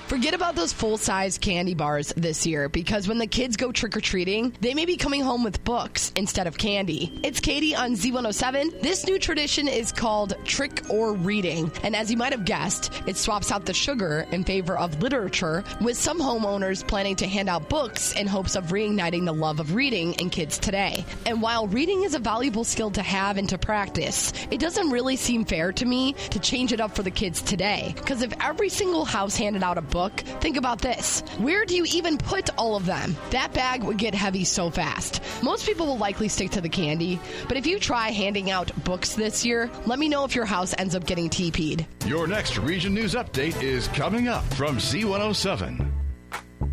Forget about those full-size candy bars this year, because when the kids go trick-or-treating, they may be coming home with books instead of candy. It's Katie on Z107. This new tradition is called Trick or Reading, and as you might have guessed, it swaps out the sugar in favor of literature, with some homeowners planning to hand out books in hopes of reigniting the love of reading in kids today. And while reading is a valuable skill to have and to practice, it doesn't really seem fair to me to change it up for the kids today, because if every single house handed out a book, think about this. Where do you even put all of them? That bag would get heavy so fast. Most people will likely stick to the candy, but if you try handing out books this year, let me know if your house ends up getting TP'd. Your next Region News Update is coming up from Z107.